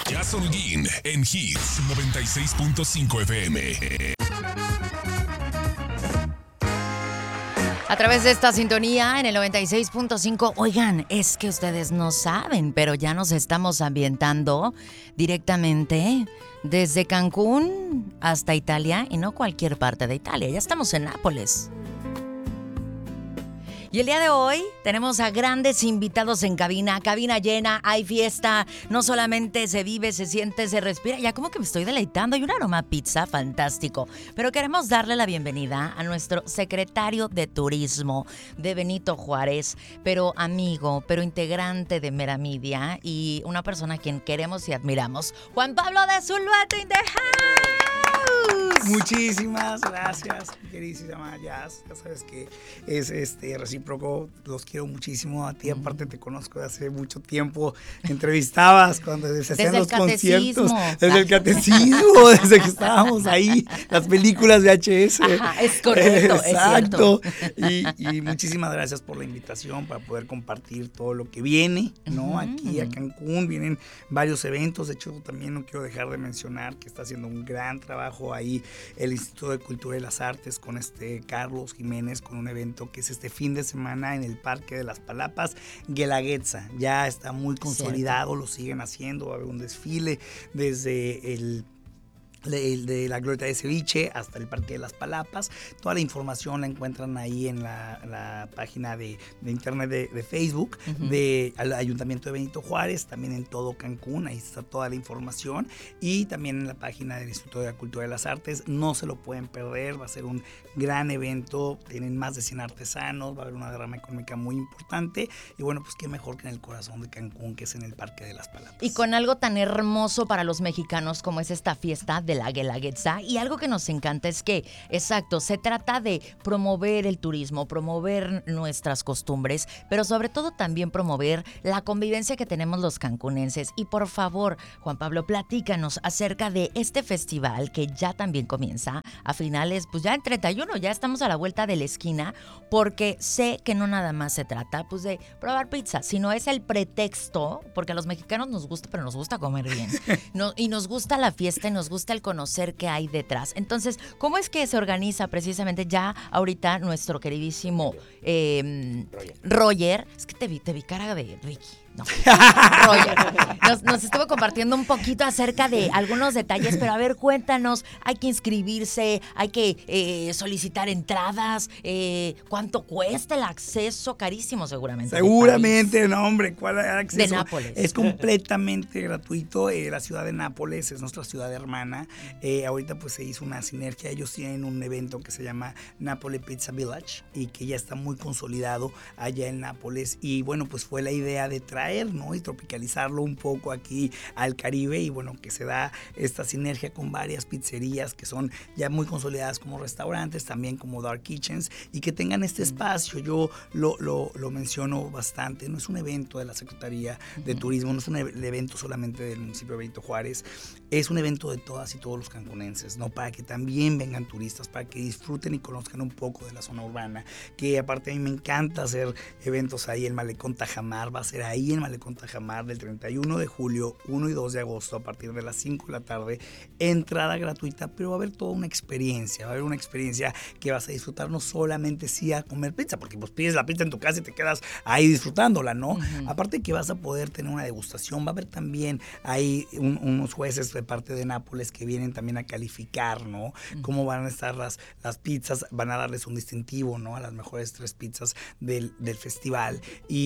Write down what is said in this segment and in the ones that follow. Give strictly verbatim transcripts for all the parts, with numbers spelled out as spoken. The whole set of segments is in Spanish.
Jazz Holguín en Hits noventa y seis punto cinco F M. A través de esta sintonía en el noventa y seis punto cinco, oigan, es que ustedes no saben, pero ya nos estamos ambientando directamente desde Cancún hasta Italia, y no cualquier parte de Italia, ya estamos en Nápoles. Y el día de hoy tenemos a grandes invitados en cabina, cabina llena, hay fiesta, no solamente se vive, se siente, se respira, ya como que me estoy deleitando, hay un aroma a pizza fantástico, pero queremos darle la bienvenida a nuestro secretario de Turismo de Benito Juárez, pero amigo, pero integrante de Mera Media y una persona a quien queremos y admiramos, Juan Pablo de Zulueta in the house. Muchísimas gracias, queridísima Jazz. Ya sabes que es este recíproco, los quiero muchísimo. A ti, aparte, te conozco de hace mucho tiempo. Entrevistabas cuando se hacían los conciertos. Desde el catecismo, desde que estábamos ahí, las películas de H S. Ajá, es correcto, exacto. Es cierto. Y, y muchísimas gracias por la invitación para poder compartir todo lo que viene, ¿no? Uh-huh. Aquí a Cancún vienen varios eventos. De hecho, también no quiero dejar de mencionar que está haciendo un gran trabajo ahí el Instituto de Cultura y las Artes con este Carlos Jiménez, con un evento que es este fin de semana en el Parque de las Palapas, Guelaguetza. Ya está muy consolidado, cierto. Lo siguen haciendo, va a haber un desfile desde el De, de la Glorieta de Ceviche hasta el Parque de las Palapas. Toda la información la encuentran ahí en la, la página de, de internet de, de Facebook, uh-huh. del Ayuntamiento de Benito Juárez, también en todo Cancún, ahí está toda la información, y también en la página del Instituto de la Cultura y las Artes. No se lo pueden perder, va a ser un gran evento, tienen más de cien artesanos, va a haber una derrama económica muy importante, y bueno, pues qué mejor que en el corazón de Cancún, que es en el Parque de las Palapas. Y con algo tan hermoso para los mexicanos como es esta fiesta de la Guelaguetza, y algo que nos encanta es que, exacto, se trata de promover el turismo, promover nuestras costumbres, pero sobre todo también promover la convivencia que tenemos los cancunenses. Y por favor, Juan Pablo, platícanos acerca de este festival que ya también comienza a finales, pues ya en treinta y uno, ya estamos a la vuelta de la esquina, porque sé que no nada más se trata pues de probar pizza, sino es el pretexto, porque a los mexicanos nos gusta, pero nos gusta comer bien, no, y nos gusta la fiesta y nos gusta el conocer qué hay detrás. Entonces, ¿cómo es que se organiza precisamente ya ahorita nuestro queridísimo eh, Roger. Roger? Es que te vi, te vi cara de Ricky. No. Roger nos, nos estuvo compartiendo un poquito acerca de algunos detalles, pero a ver, cuéntanos, hay que inscribirse, hay que eh, solicitar entradas, eh, ¿cuánto cuesta el acceso? Carísimo seguramente. Seguramente, no hombre, ¿cuál acceso? De Nápoles. Es completamente gratuito, eh, la ciudad de Nápoles es nuestra ciudad hermana, eh, ahorita pues se hizo una sinergia, ellos tienen un evento que se llama Nápoles Pizza Village y que ya está muy consolidado allá en Nápoles, y bueno, pues fue la idea de traer, ¿no? Y tropicalizarlo un poco aquí al Caribe, y bueno, que se da esta sinergia con varias pizzerías que son ya muy consolidadas como restaurantes, también como dark kitchens, y que tengan este espacio. Yo lo, lo, lo menciono bastante, no es un evento de la Secretaría de Turismo, no es un evento solamente del municipio de Benito Juárez, es un evento de todas y todos los cancunenses, ¿no? Para que también vengan turistas, para que disfruten y conozcan un poco de la zona urbana, que aparte a mí me encanta hacer eventos ahí. El Malecón Tajamar va a ser ahí en Malecón Tajamar del treinta y uno de julio, uno y dos de agosto, a partir de las cinco de la tarde, entrada gratuita, pero va a haber toda una experiencia, va a haber una experiencia que vas a disfrutar, no solamente sí a comer pizza, porque pues pides la pizza en tu casa y te quedas ahí disfrutándola, ¿no? Uh-huh. Aparte que vas a poder tener una degustación, va a haber también ahí un, unos jueces de parte de Nápoles que vienen también a calificar, ¿no? Uh-huh. Cómo van a estar las, las pizzas, van a darles un distintivo, ¿no? A las mejores tres pizzas del, del festival,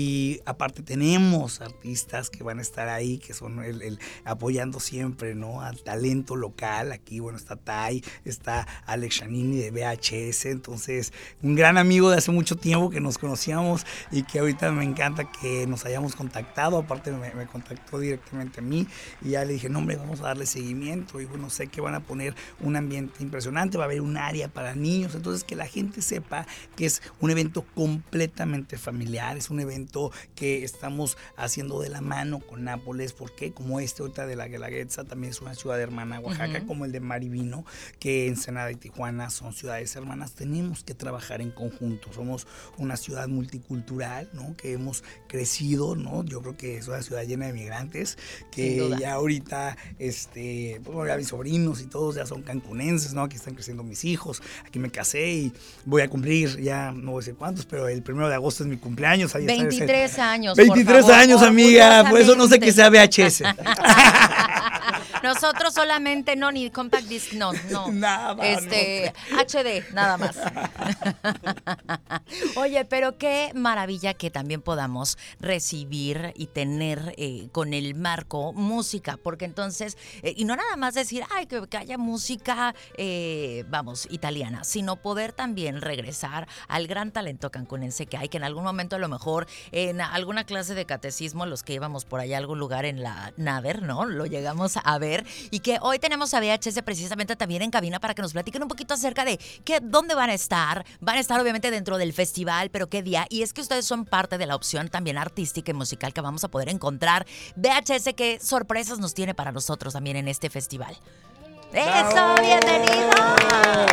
y aparte tenemos artistas que van a estar ahí, que son el, el apoyando siempre, ¿no? Al talento local. Aquí, bueno, está Tai, está Alex Shanini de V H S, entonces un gran amigo de hace mucho tiempo que nos conocíamos y que ahorita me encanta que nos hayamos contactado. Aparte me, me contactó directamente a mí y ya le dije, no hombre, vamos a darle seguimiento, y bueno, sé que van a poner un ambiente impresionante, va a haber un área para niños, entonces que la gente sepa que es un evento completamente familiar, es un evento que estamos haciendo de la mano con Nápoles, porque como este ahorita de la Guelaguetza también es una ciudad hermana, Oaxaca, uh-huh. como el de Marivino, que Ensenada y Tijuana son ciudades hermanas, tenemos que trabajar en conjunto. Somos una ciudad multicultural, ¿no? Que hemos crecido, ¿no? Yo creo que es una ciudad llena de migrantes, que ya ahorita, este, pues, ya mis sobrinos y todos ya son cancunenses, ¿no? Aquí están creciendo mis hijos, aquí me casé y voy a cumplir, ya no voy a decir cuántos, pero el primero de agosto es mi cumpleaños. Ahí veintitrés está, años, veintitrés por favor, años, amiga, por eso no sé qué sea V H S. Nosotros solamente, no, ni compact disc, no, no. Nada, este, no. H D, nada más. Oye, pero qué maravilla que también podamos recibir y tener eh, con el marco música, porque entonces, eh, y no nada más decir, ay, que, que haya música, eh, vamos, italiana, sino poder también regresar al gran talento cancunense que hay, que en algún momento a lo mejor en alguna clase de catecismo, los que íbamos por allá a algún lugar en la Nader, ¿no? Lo llegamos a ver, y que hoy tenemos a V H S precisamente también en cabina para que nos platiquen un poquito acerca de qué, dónde van a estar. Van a estar obviamente dentro del festival, pero qué día. Y es que ustedes son parte de la opción también artística y musical que vamos a poder encontrar. V H S, qué sorpresas nos tiene para nosotros también en este festival. ¡Eso! ¡Bienvenidos!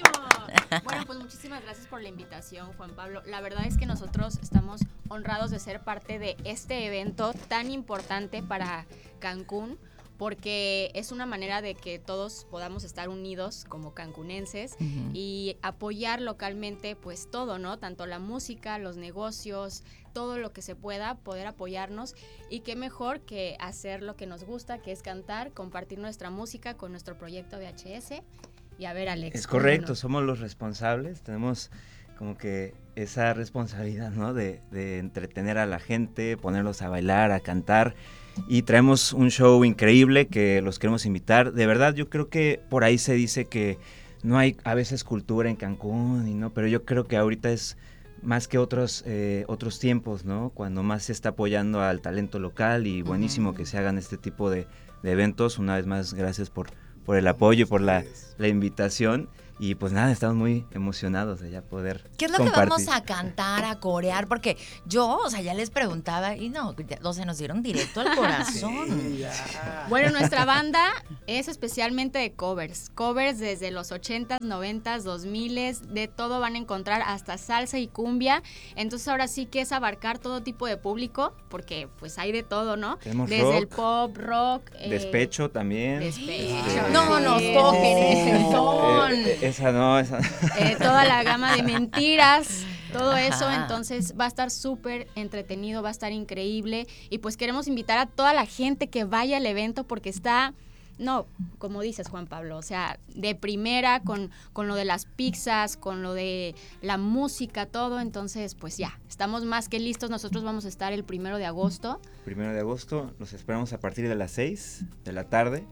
Bueno, pues muchísimas gracias por la invitación, Juan Pablo. La verdad es que nosotros estamos honrados de ser parte de este evento tan importante para Cancún, porque es una manera de que todos podamos estar unidos como cancunenses uh-huh. y apoyar localmente pues todo, ¿no? Tanto la música, los negocios, todo lo que se pueda, poder apoyarnos, y qué mejor que hacer lo que nos gusta, que es cantar, compartir nuestra música con nuestro proyecto V H S. Y a ver, Alex. Es correcto, no? Somos los responsables, tenemos como que esa responsabilidad, ¿no? De, de entretener a la gente, ponerlos a bailar, a cantar, y traemos un show increíble que los queremos invitar. De verdad, yo creo que por ahí se dice que no hay a veces cultura en Cancún, y no, pero yo creo que ahorita es más que otros eh, otros tiempos, ¿no? Cuando más se está apoyando al talento local, y buenísimo uh-huh. que se hagan este tipo de, de eventos. Una vez más, gracias por, por el apoyo y por la, la invitación. Y pues nada, estamos muy emocionados de ya poder ¿Qué es lo compartir. que vamos a cantar, a corear? Porque yo, o sea, ya les preguntaba y no, ya, o sea, nos dieron directo al corazón. Sí, ya. Bueno, nuestra banda es especialmente de covers. Covers desde los ochentas, noventas, dos miles, de todo van a encontrar, hasta salsa y cumbia. Entonces ahora sí que es abarcar todo tipo de público, porque pues hay de todo, ¿no? Tenemos desde rock, el pop, rock. Eh, despecho también. Despecho. Eh, no nos toquen ese son. Eh, esa no, esa. Eh, toda la gama de mentiras, todo Ajá. eso, entonces va a estar súper entretenido, va a estar increíble, y pues queremos invitar a toda la gente que vaya al evento, porque está, no, como dices, Juan Pablo, o sea, de primera, con, con lo de las pizzas, con lo de la música, todo. Entonces pues ya, estamos más que listos. Nosotros vamos a estar el primero de agosto. Primero de agosto, los esperamos a partir de las seis de la tarde.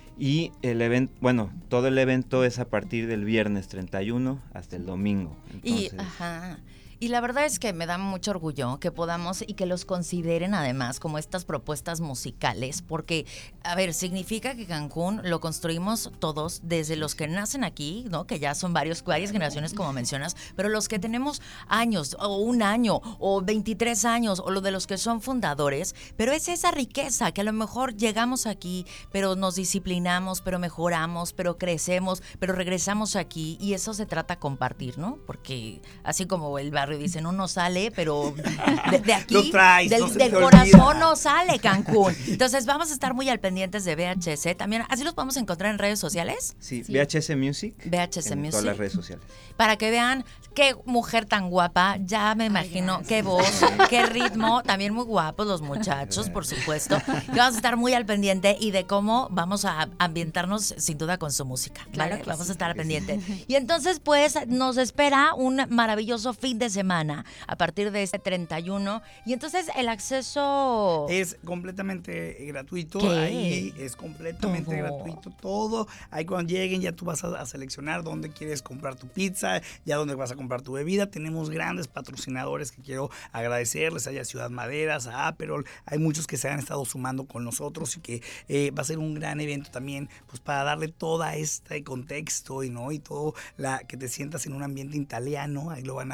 Y el evento, bueno, todo el evento es a partir del viernes treinta y uno hasta el domingo. Entonces, y, ajá. Y la verdad es que me da mucho orgullo que podamos y que los consideren además como estas propuestas musicales, porque, a ver, significa que Cancún lo construimos todos, desde los que nacen aquí, ¿no? Que ya son varios, varias generaciones, como mencionas, pero los que tenemos años, o un año, o veintitrés años, o lo de los que son fundadores, pero es esa riqueza que a lo mejor llegamos aquí, pero nos disciplinamos, pero mejoramos, pero crecemos, pero regresamos aquí, y eso se trata de compartir, ¿no? Porque así como el barrio dicen, uno sale, pero de, de aquí, traes, del, no del corazón no sale Cancún. Entonces vamos a estar muy al pendientes de V H S. También, ¿así los podemos encontrar en redes sociales? Sí, Sí. V H S Music. V H S en Music. todas las redes sociales. Para que vean qué mujer tan guapa, ya me imagino, Ay, qué voz, qué ritmo, también muy guapos los muchachos, por supuesto. Y vamos a estar muy al pendiente y de cómo vamos a ambientarnos sin duda con su música, ¿vale? Claro que Vamos sí. a estar al pendiente. Y entonces, pues, nos espera un maravilloso fin de semana a partir de este treinta y uno. Y entonces el acceso es completamente gratuito. ¿Qué? Ahí es completamente Todo. gratuito todo. Ahí cuando lleguen ya tú vas a, a seleccionar dónde quieres comprar tu pizza, ya dónde vas a comprar tu bebida. Tenemos grandes patrocinadores que quiero agradecerles, allá Ciudad Maderas, a Aperol, hay muchos que se han estado sumando con nosotros y que eh, va a ser un gran evento también, pues para darle todo este contexto y no y todo la que te sientas en un ambiente italiano. Ahí lo van a ver el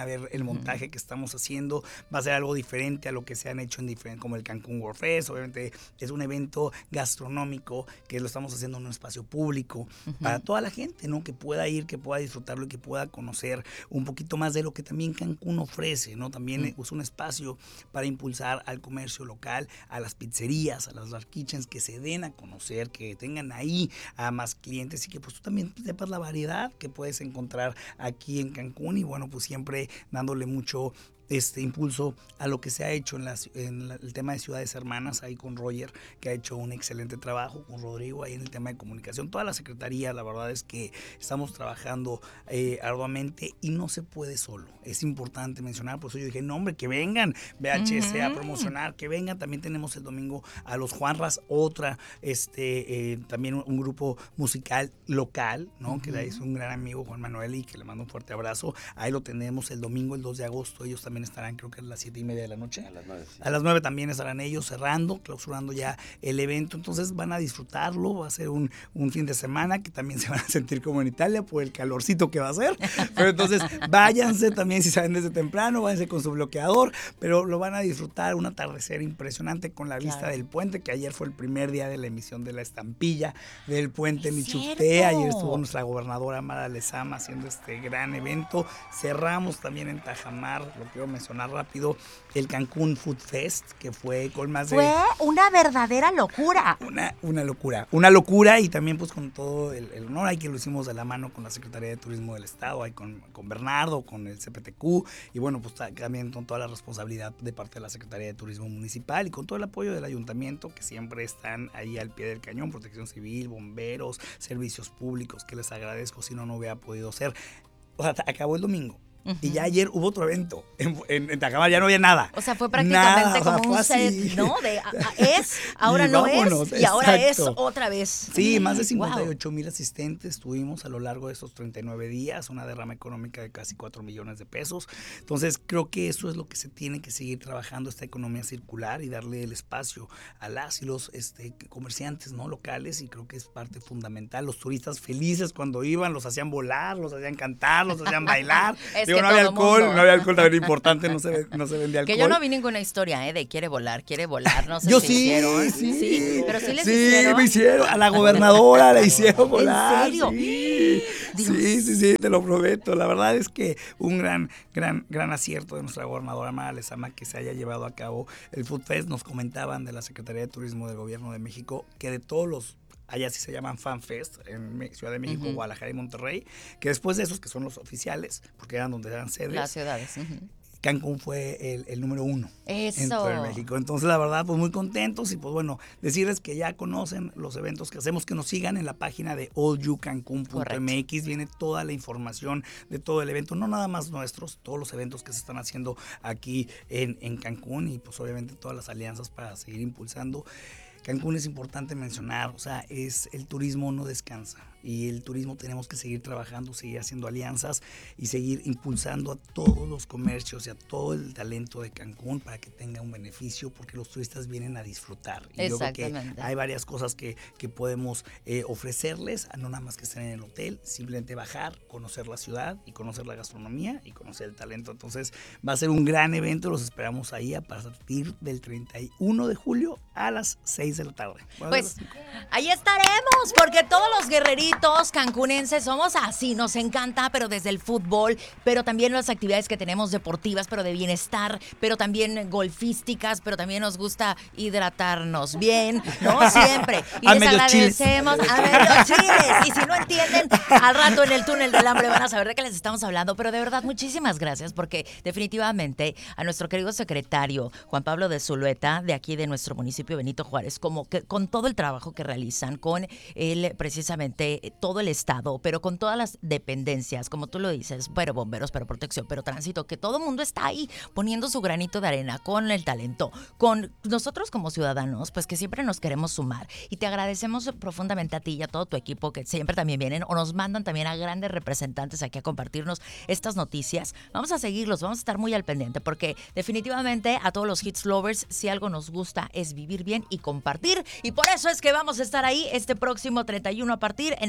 montaje que estamos haciendo va a ser algo diferente a lo que se han hecho en diferentes, como el Cancún World Fest. Obviamente es un evento gastronómico que lo estamos haciendo en un espacio público uh-huh. para toda la gente, ¿no? Que pueda ir, que pueda disfrutarlo y que pueda conocer un poquito más de lo que también Cancún ofrece, ¿no? También uh-huh. es un espacio para impulsar al comercio local, a las pizzerías, a las dark kitchens, que se den a conocer, que tengan ahí a más clientes y que pues tú también sepas la variedad que puedes encontrar aquí en Cancún y bueno, pues siempre dándole mucho este impulso a lo que se ha hecho en, las, en la, el tema de ciudades hermanas, ahí con Roger, que ha hecho un excelente trabajo, con Rodrigo, ahí en el tema de comunicación. Toda la secretaría, la verdad es que estamos trabajando eh, arduamente y no se puede solo. Es importante mencionar, por eso yo dije, no hombre, que vengan V H S uh-huh. a promocionar, que vengan. También tenemos el domingo a los Juanras, otra, este, eh, también un, un grupo musical local, ¿no? Uh-huh. Que es un gran amigo, Juan Manuel, y que le mando un fuerte abrazo. Ahí lo tenemos el domingo, el dos de agosto, ellos también estarán, creo que a las siete y media de la noche. A las nueve, sí. A las nueve también estarán ellos cerrando, clausurando ya el evento. Entonces van a disfrutarlo. Va a ser un, un fin de semana que también se van a sentir como en Italia por el calorcito que va a ser. Pero entonces váyanse también si salen desde temprano, váyanse con su bloqueador, pero lo van a disfrutar. Un atardecer impresionante con la vista claro. del puente, que ayer fue el primer día de la emisión de la estampilla del puente Michupté. Ayer estuvo nuestra gobernadora Mara Lezama haciendo este gran evento. Cerramos también en Tajamar, lo quiero mencionar rápido, el Cancún Food Fest, que fue con más de... Fue una verdadera locura. Una, una locura, una locura y también pues con todo el, el honor, ahí que lo hicimos de la mano con la Secretaría de Turismo del Estado, ahí con, con Bernardo, con el C P T Q y bueno, pues también con toda la responsabilidad de parte de la Secretaría de Turismo Municipal y con todo el apoyo del Ayuntamiento, que siempre están ahí al pie del cañón, Protección Civil, bomberos, servicios públicos, que les agradezco, si no, no hubiera podido ser. O sea, acabó el domingo. Uh-huh. Y ya ayer hubo otro evento en, en, en Tajamar, ya no había nada. O sea, fue prácticamente nada, como o sea, un set, así. ¿No? De a, a, es, ahora no vámonos, es, y ahora es otra vez. Sí, más de cincuenta y ocho mil wow. asistentes tuvimos a lo largo de esos treinta y nueve días, una derrama económica de casi cuatro millones de pesos. Entonces, creo que eso es lo que se tiene que seguir trabajando, esta economía circular y darle el espacio a las y los este, comerciantes, ¿no? locales, y creo que es parte fundamental. Los turistas felices cuando iban, los hacían volar, los hacían cantar, los hacían bailar. Es Digo, no había alcohol, mundo. no había alcohol también importante, no se, no se vendía alcohol. Que yo no vi ninguna historia, ¿eh? De quiere volar, quiere volar, no sé yo si sí, hicieron. Sí, sí, pero sí les sí, hicieron. Sí, me hicieron, a la gobernadora le hicieron volar. ¿En serio? Sí, sí, sí, sí, te lo prometo. La verdad es que un gran, gran, gran acierto de nuestra gobernadora Mara Lezama que se haya llevado a cabo el Food Fest. Nos comentaban de la Secretaría de Turismo del Gobierno de México que de todos los allá sí se llaman Fan Fest, en Ciudad de México, uh-huh. Guadalajara y Monterrey, que después de esos, que son los oficiales, porque eran donde eran sedes. Las ciudades. Uh-huh. Cancún fue el, el número uno Eso. en todo México. Entonces, la verdad, pues muy contentos y pues bueno, decirles que ya conocen los eventos que hacemos, que nos sigan en la página de all you cancún punto m x. Viene toda la información de todo el evento, no nada más nuestros, todos los eventos que se están haciendo aquí en, en Cancún y pues obviamente todas las alianzas para seguir impulsando. Cancún es importante mencionar, o sea, es el turismo no descansa y el turismo tenemos que seguir trabajando, seguir haciendo alianzas y seguir impulsando a todos los comercios y a todo el talento de Cancún para que tenga un beneficio porque los turistas vienen a disfrutar. Y yo creo que hay varias cosas que, que podemos eh, ofrecerles, no nada más que estar en el hotel, simplemente bajar, conocer la ciudad y conocer la gastronomía y conocer el talento. Entonces va a ser un gran evento, los esperamos ahí a partir del treinta y uno de julio a las seis de la tarde. Bueno, pues ahí estaremos, porque todos los guerreritos cancunenses somos así, nos encanta, pero desde el fútbol, pero también las actividades que tenemos deportivas, pero de bienestar, pero también golfísticas, pero también nos gusta hidratarnos bien, ¿no? Siempre. Y a les medio agradecemos chiles. a medio chiles. Y si no entienden, al rato en el túnel del hambre van a saber de qué les estamos hablando, pero de verdad, muchísimas gracias, porque definitivamente a nuestro querido secretario Juan Pablo de Zulueta, de aquí de nuestro municipio Benito Juárez, como que con todo el trabajo que realizan, con él precisamente todo el estado, pero con todas las dependencias, como tú lo dices, pero bomberos, pero protección, pero tránsito, que todo el mundo está ahí poniendo su granito de arena con el talento, con nosotros como ciudadanos, pues que siempre nos queremos sumar. Y te agradecemos profundamente a ti y a todo tu equipo que siempre también vienen o nos mandan también a grandes representantes aquí a compartirnos estas noticias. Vamos a seguirlos, vamos a estar muy al pendiente, porque definitivamente a todos los hits lovers, si algo nos gusta es vivir bien y compartir. Y por eso es que vamos a estar ahí este próximo treinta y uno a partir en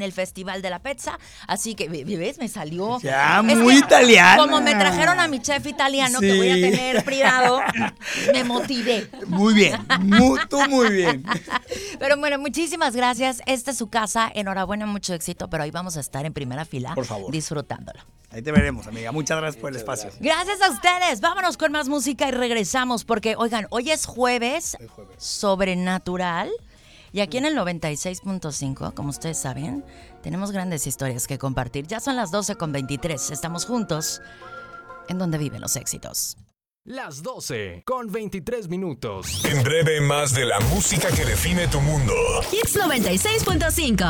en el Festival de la Pizza. Así que, ¿ves? Me salió... Ya, es muy que, italiana. Como me trajeron a mi chef italiano, Sí. que voy a tener privado, me motivé. Muy bien, muy, tú muy bien. Pero bueno, muchísimas gracias. Esta es su casa. Enhorabuena, mucho éxito, pero ahí vamos a estar en primera fila. Por favor. Disfrutándolo. Ahí te veremos, amiga. Muchas gracias por el espacio. Gracias a ustedes. Vámonos con más música y regresamos porque, oigan, hoy es jueves, Es jueves. sobrenatural. Y aquí en el noventa y seis punto cinco, como ustedes saben, tenemos grandes historias que compartir. Ya son las doce con veintitrés. Estamos juntos en donde viven los éxitos. Las doce con veintitrés minutos. En breve, más de la música que define tu mundo. Hits noventa y seis punto cinco.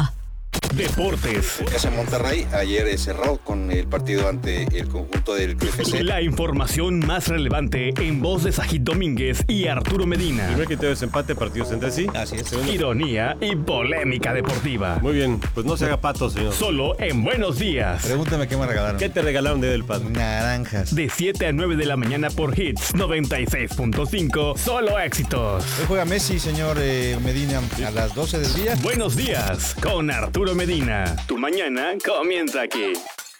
Deportes. Casa Monterrey ayer cerró con el partido ante el conjunto del Club F C. La información más relevante en voz de Sajid Domínguez y Arturo Medina. Primer criterio de desempate, partidos entre sí. Así es. Ironía y polémica deportiva. Muy bien, pues no se haga pato, señor. Solo en Buenos Días. Pregúntame qué me regalaron. ¿Qué te regalaron de del padre? Naranjas. De siete a nueve de la mañana por Hits noventa y seis punto cinco. Solo éxitos. Hoy juega Messi, señor eh, Medina, a las doce del día. Buenos Días con Arturo Medina. Tu mañana comienza aquí.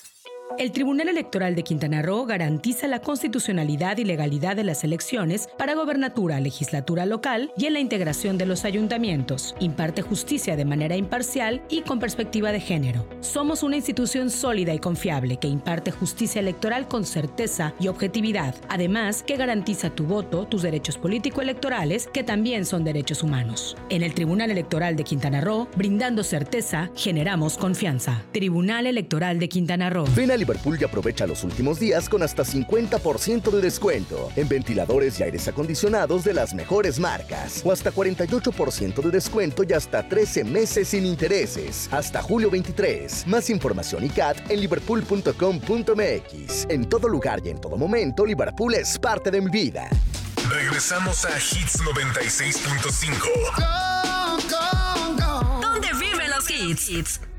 El Tribunal Electoral de Quintana Roo garantiza la constitucionalidad y legalidad de las elecciones para gobernatura, legislatura local y en la integración de los ayuntamientos. Imparte justicia de manera imparcial y con perspectiva de género. Somos una institución sólida y confiable que imparte justicia electoral con certeza y objetividad, además que garantiza tu voto, tus derechos político-electorales, que también son derechos humanos. En el Tribunal Electoral de Quintana Roo, brindando certeza, generamos confianza. Tribunal Electoral de Quintana Roo. Ven a Liverpool y aprovecha los últimos días con hasta cincuenta por ciento de descuento en ventiladores y aires acondicionados de las mejores marcas, o hasta cuarenta y ocho por ciento de descuento y hasta trece meses sin intereses, hasta julio veintitrés. Más información y C A T en liverpool punto com punto m x. En todo lugar y en todo momento, Liverpool es parte de mi vida. Regresamos a Hits noventa y seis punto cinco. ¿Dónde viven los hits?